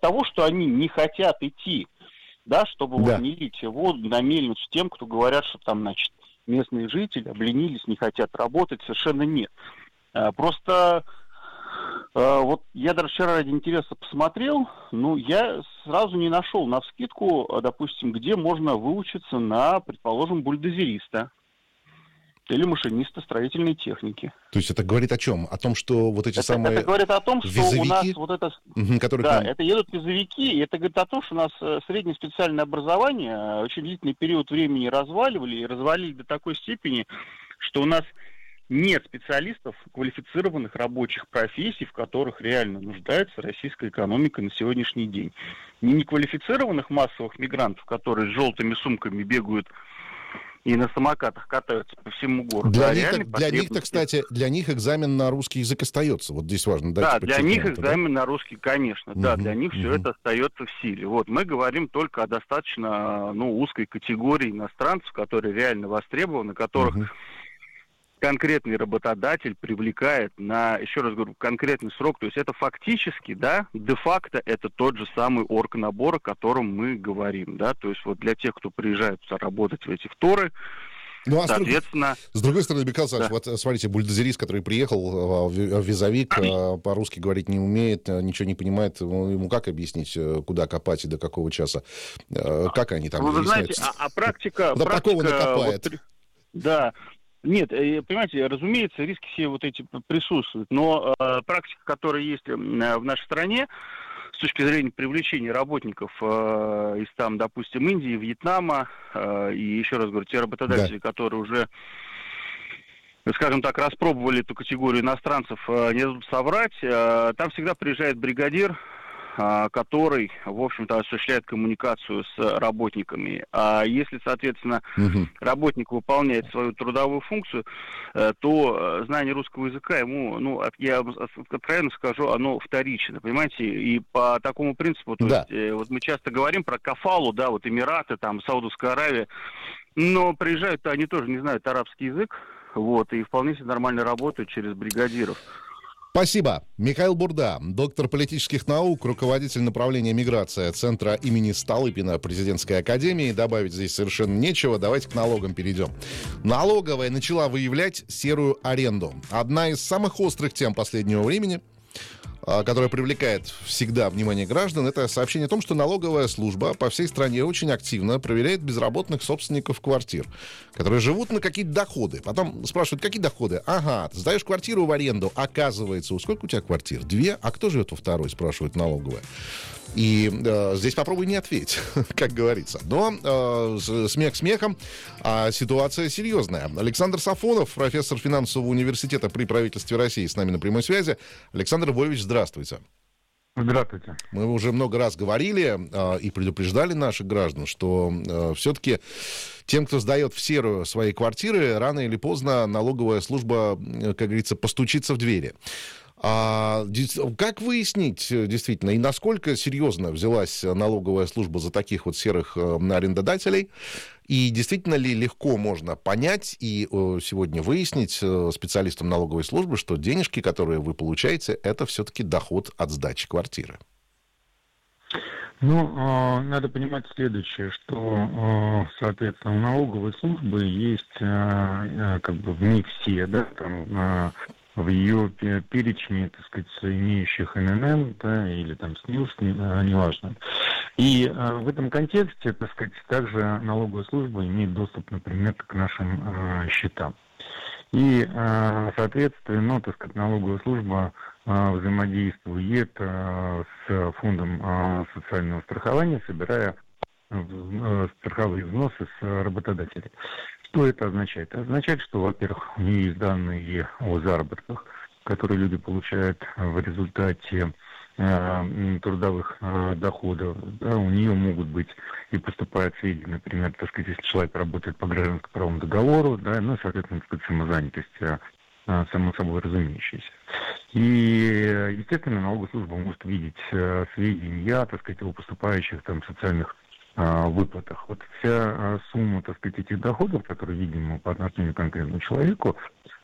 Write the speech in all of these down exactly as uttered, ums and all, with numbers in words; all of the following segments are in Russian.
того, что они не хотят идти, да, чтобы Да. вот не лить воду на мельницу тем, кто говорят, что там, значит, местные жители обленились, не хотят работать, совершенно нет. А, просто а, вот я даже вчера ради интереса посмотрел, ну, я сразу не нашел навскидку, а, допустим, где можно выучиться на, предположим, бульдозериста или машиниста строительной техники. То есть это говорит о чем? О том, что вот эти Это, самые это говорит о том, что визовики, у нас вот это... мгм, которые к Да, нам... это едут визовики, и это говорит о том, что у нас э, среднее специальное образование э, очень длительный период времени разваливали, и развалили до такой степени, что у нас нет специалистов, квалифицированных рабочих профессий, в которых реально нуждается российская экономика на сегодняшний день. Не неквалифицированных массовых мигрантов, которые с желтыми сумками бегают и на самокатах катаются по всему городу. Для, а них, реальной для них-то, потребности- кстати, для них экзамен на русский язык остается. Вот здесь важно. Да, дайте для них подчеркнуть это, да? экзамен на русский, конечно. Да, Мгм, для них все мгм. это остается в силе. Вот мы говорим только о достаточно, ну, узкой категории иностранцев, которые реально востребованы, которых Мгм. конкретный работодатель привлекает на, еще раз говорю, конкретный срок. То есть это фактически, да, де-факто это тот же самый оргнабор, о котором мы говорим, да. То есть вот для тех, кто приезжает сюда работать в эти вторы, Ну, а с, друг- соответственно... с другой стороны, Михаил Александрович, Да. вот э, смотрите, бульдозерист, который приехал, э, ви- визовик, э, по-русски говорить не умеет, э, ничего не понимает, ну, ему как объяснить, э, куда копать и до какого часа? Э, Как они там Вы, вы выясняют? знаете, а, а практика... Куда практика такого накопает? вот при- да. Нет, э, понимаете, разумеется, риски все вот эти п- присутствуют, но э, практика, которая есть э, в нашей стране, с точки зрения привлечения работников э, из там, допустим, Индии, Вьетнама, э, и еще раз говорю, те работодатели, которые уже, скажем так, распробовали эту категорию иностранцев, э, не дадут соврать, э, там всегда приезжает бригадир, а, который, в общем-то, осуществляет коммуникацию с работниками. А если, соответственно, Мгм. работник выполняет свою трудовую функцию, э, то э, знание русского языка ему, ну, от- я вам откровенно скажу, оно вторично, понимаете? И по такому принципу, то Да. есть, э, вот мы часто говорим про кафалу, да, вот Эмираты, там, Саудовская Аравия, но приезжают-то они тоже не знают арабский язык, вот, и вполне себе нормально работают через бригадиров. Спасибо. Михаил Бурда, доктор политических наук, руководитель направления миграция Центра имени Столыпина Президентской академии. Добавить здесь совершенно нечего. Давайте к налогам перейдем. Налоговая начала выявлять серую аренду. Одна из самых острых тем последнего времени, а, которая привлекает всегда внимание граждан, это сообщение о том, что налоговая служба по всей стране очень активно проверяет безработных собственников квартир, которые живут на какие-то доходы. Потом спрашивают, какие доходы? Ага, ты сдаешь квартиру в аренду, оказывается, у сколько у тебя квартир? Две? А кто живет во второй, спрашивает налоговая. И э, здесь попробуй не ответь, как говорится. Но э, с- смех смехом, а ситуация серьезная. Александр Сафонов, профессор финансового университета при правительстве России, с нами на прямой связи. Александр Львович, здравствуйте. Здравствуйте. Мы уже много раз говорили э, и предупреждали наших граждан, что э, все-таки тем, кто сдает в серую свои квартиры, рано или поздно налоговая служба, э, как говорится, постучится в двери. А, дес- как выяснить э, действительно, и насколько серьезно взялась налоговая служба за таких вот серых э, арендодателей? И действительно ли легко можно понять и э, сегодня выяснить э, специалистам налоговой службы, что денежки, которые вы получаете, это все-таки доход от сдачи квартиры? Ну, э, надо понимать следующее, что, э, соответственно, у налоговой службы есть, э, э, как бы, не все, да, там, э, в ее пе- перечне, так сказать, имеющих эн эн эм, да, или там СНИЛС, не- э, неважно. И э, в этом контексте, так сказать, также налоговая служба имеет доступ, например, к нашим э, счетам. И, э, соответственно, ну, так сказать, налоговая служба э, взаимодействует э, с фондом э, социального страхования, собирая э, в- э, страховые взносы с работодателей. Что это означает? Это означает, что, во-первых, у нее есть данные о заработках, которые люди получают в результате э, м, трудовых э, доходов. Да, у нее могут быть и поступают сведения, например, так сказать, если человек работает по гражданско-правовому договору, да, ну, соответственно, так сказать, самозанятость, э, э, само собой разумеющаяся. И, э, естественно, налоговая служба может видеть э, сведения, так сказать, о поступающих там социальных э, выплатах. Вот вся э, сумма, так сказать, этих доходов, которые видимо по отношению к конкретному человеку,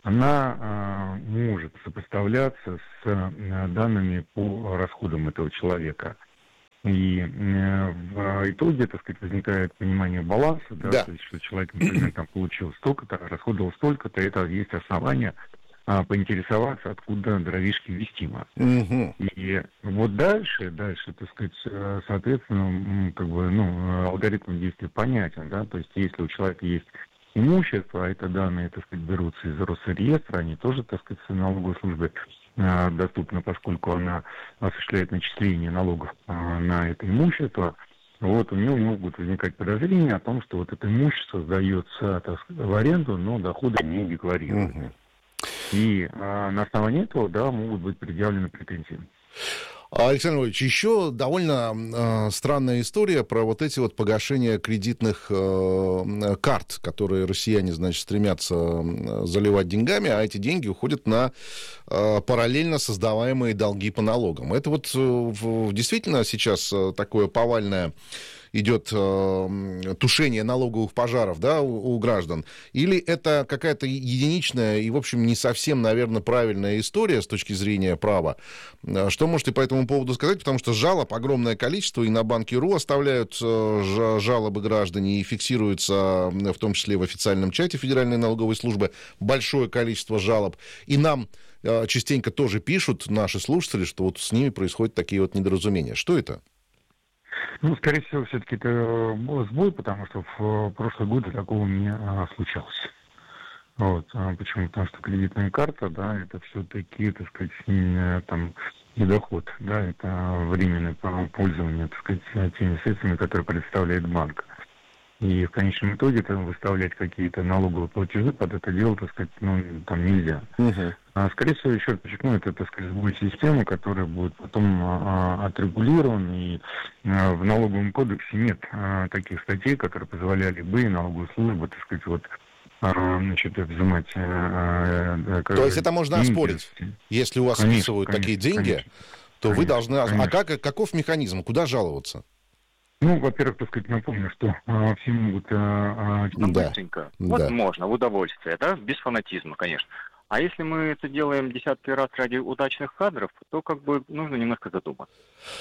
она э, может сопоставляться с э, данными по расходам этого человека. И э, в итоге, так сказать, возникает понимание баланса, да, Да. то есть, что человек, например, там, получил столько-то, расходовал столько-то, это есть основания а, поинтересоваться, откуда дровишки вестимо. Мгм. И вот дальше, дальше, так сказать, э, соответственно, м, как бы, ну, алгоритм действия понятен, да, то есть если у человека есть имущество, а это данные, так сказать, берутся из Росреестра, они тоже, так сказать, с налоговой службы э, доступны, поскольку она осуществляет начисление налогов э, на это имущество. Вот у него могут возникать подозрения о том, что вот это имущество сдается, так сказать, в аренду, но доходы не декларируют. Мгм. И э, на основании этого, да, могут быть предъявлены претензии. Александр Львович, еще довольно э, странная история про вот эти вот погашения кредитных э, карт, которые россияне, значит, стремятся э, заливать деньгами, а эти деньги уходят на э, параллельно создаваемые долги по налогам. Это вот э, в, действительно сейчас э, такое повальное идет э, тушение налоговых пожаров, да, у, у граждан? Или это какая-то единичная и, в общем, не совсем, наверное, правильная история с точки зрения права? Что можете по этому поводу сказать? Потому что жалоб огромное количество, и на Банке.ру оставляют э, жалобы граждане, и фиксируется, в том числе в официальном чате Федеральной налоговой службы, большое количество жалоб. И нам э, частенько тоже пишут наши слушатели, что вот с ними происходят такие вот недоразумения. Что это? Ну, скорее всего, все-таки это был сбой, потому что в прошлые годы такого не а, случалось. Вот. А почему? Потому что кредитная карта, да, это все-таки, так сказать, не, там, не доход, да, это временное пользование, так сказать, теми средствами, которые представляет банк. И в конечном итоге там выставлять какие-то налоговые платежи под это дело, так сказать, ну, там нельзя. Uh-huh. А, скорее всего, еще раз подчеркну, это, так сказать, будет система, которая будет потом а, отрегулирована, и а, в налоговом кодексе нет а, таких статей, которые позволяли бы налоговую службу, так сказать, вот, а, значит, взимать... А, а, То есть это можно деньги оспорить? Если у вас конечно, списывают конечно, такие деньги, конечно, то конечно, вы должны... Конечно. А как, каков механизм? Куда жаловаться? Ну, во-первых, так сказать, напомню, что а, все могут... А, а... Ну, да. быстренько. Вот да. Можно, в удовольствие, да, без фанатизма, конечно. А если мы это делаем десятки раз ради удачных кадров, то как бы нужно немножко задуматься.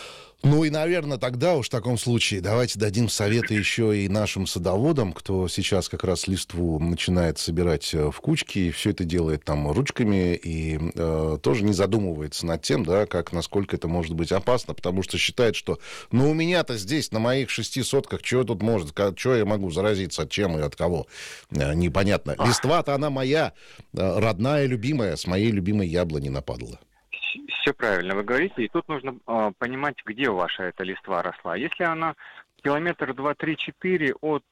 Ну и, наверное, тогда уж в таком случае давайте дадим советы еще и нашим садоводам, кто сейчас как раз листву начинает собирать в кучки, и все это делает там ручками, и э, тоже не задумывается над тем, да, как, насколько это может быть опасно, потому что считает, что, ну, у меня-то здесь, на моих шести сотках, что тут может, что я могу заразиться, от чем и от кого, э, непонятно. Листва-то она моя, э, родная, любимая, с моей любимой яблони нападала. Все правильно вы говорите, и тут нужно э, понимать, где ваша эта листва росла. Если она километр два, три, четыре от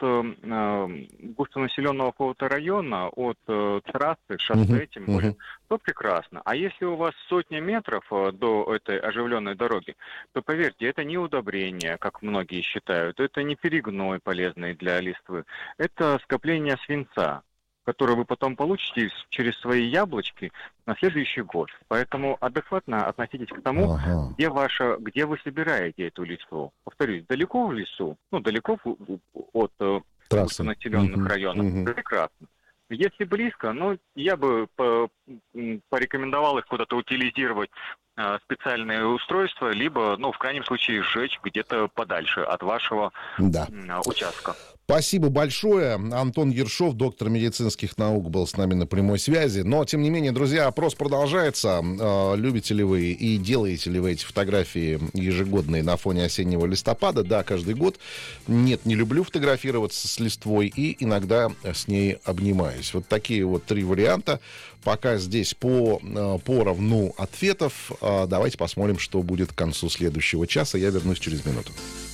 э, густонаселенного какого-то района, от э, трассы, шоссе, тем более, uh-huh. то прекрасно. А если у вас сотня метров э, до этой оживленной дороги, то, поверьте, это не удобрение, как многие считают, это не перегной полезный для листвы, это скопление свинца, который вы потом получите через свои яблочки на следующий год. Поэтому адекватно относитесь к тому, ага. где ваша, где вы собираете эту листву. Повторюсь, далеко в лесу, ну, далеко от густонаселенных uh-huh. районов, uh-huh. прекрасно. Если близко, ну, я бы по, порекомендовал их куда-то утилизировать, специальные устройства, либо, ну, в крайнем случае, сжечь где-то подальше от вашего да. участка. Спасибо большое. Антон Ершов, доктор медицинских наук, был с нами на прямой связи. Но, тем не менее, друзья, опрос продолжается. Любите ли вы и делаете ли вы эти фотографии ежегодные на фоне осеннего листопада? Да, каждый год. Нет, не люблю фотографироваться с листвой и иногда с ней обнимаюсь. Вот такие вот три варианта. Пока здесь по поровну ответов. Давайте посмотрим, что будет к концу следующего часа. Я вернусь через минуту.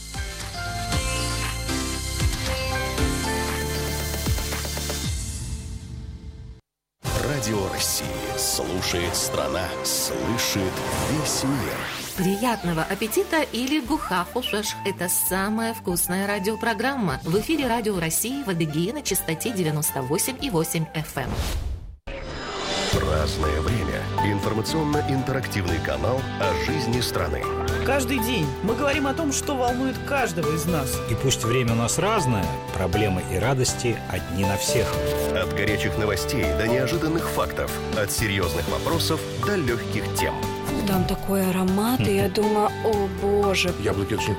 Радио России. Слушает страна. Слышит весь мир. Приятного аппетита или гухафушеш. Это самая вкусная радиопрограмма. В эфире Радио России в Адыгее на частоте девяносто восемь и восемь эф эм. Разное время. Информационно-интерактивный канал о жизни страны. Каждый день мы говорим о том, что волнует каждого из нас. И пусть время у нас разное, проблемы и радости одни на всех. От горячих новостей до неожиданных фактов. От серьезных вопросов до легких тем. Там такой аромат, и я думаю, о боже. Яблоки очень